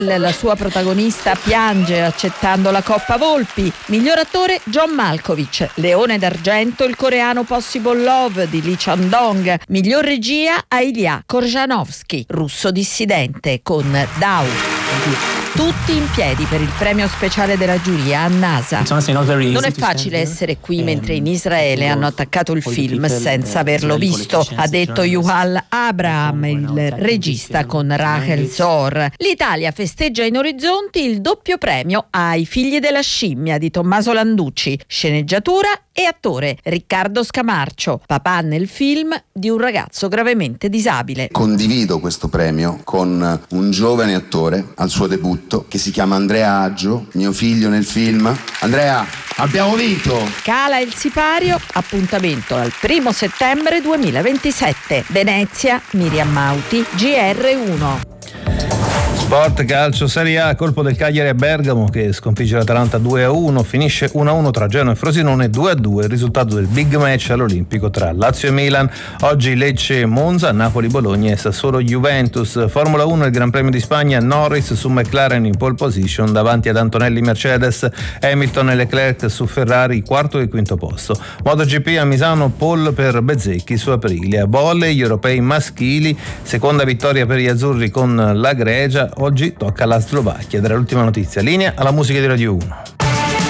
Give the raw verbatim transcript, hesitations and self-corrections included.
la sua protagonista piange accettando la Coppa Volpi. Miglior attore John Malkovich. Leone d'argento il coreano Possible Love di Lee Chan-dong. Miglior regia a Ilya Korjanovsky, russo dissidente, con Dao. Tutti in piedi per il premio speciale della giuria a NASA. Non è facile essere qui mentre in Israele hanno attaccato il film senza averlo visto, ha detto Yuval Abraham, il regista con Rachel Zor. L'Italia festeggia in orizzonti il doppio premio ai Figli della scimmia di Tommaso Landucci, sceneggiatura e attore. Riccardo Scamarcio, papà nel film di un ragazzo gravemente disabile. Condivido questo premio con un giovane attore al suo debutto che si chiama Andrea Aggio, mio figlio nel film. Andrea, abbiamo vinto! Cala il sipario, appuntamento al primo settembre duemilaventisette. Venezia, Miriam Mauti, G R uno. Sport, calcio, Serie A, colpo del Cagliari a Bergamo che sconfigge l'Atalanta due a uno, finisce uno a uno tra Genoa e Frosinone, due a due il risultato del big match all'Olimpico tra Lazio e Milan. Oggi Lecce Monza, Napoli Bologna e Sassuolo Juventus. Formula uno, il Gran Premio di Spagna, Norris su McLaren in pole position davanti ad Antonelli Mercedes, Hamilton e Leclerc su Ferrari quarto e quinto posto. MotoGP a Misano, pole per Bezzecchi su Aprilia. Volley, gli europei maschili, seconda vittoria per gli azzurri con la Gregia. Oggi tocca alla Slovacchia. Dall'ultima notizia, linea alla musica di Radio uno.